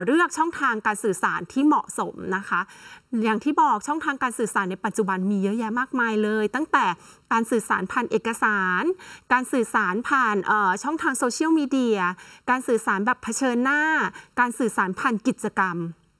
เลือกช่องทางการสื่อสารที่เหมาะสมนะคะอย่างที่บอกช่องทางการสื่อสารในปัจจุบันมีเยอะแยะมากมายเลยตั้งแต่การสื่อสารผ่านเอกสารการสื่อสารผ่านช่องทางโซเชียลมีเดียการสื่อสารแบบเผชิญหน้าการสื่อสารผ่านกิจกรรม